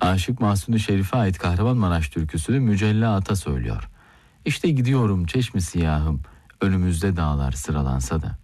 Aşık Mahsuni Şerif'e ait Kahramanmaraş türküsünü Mücella Ata söylüyor. İşte gidiyorum çeşmi siyahım, önümüzde dağlar sıralansa da.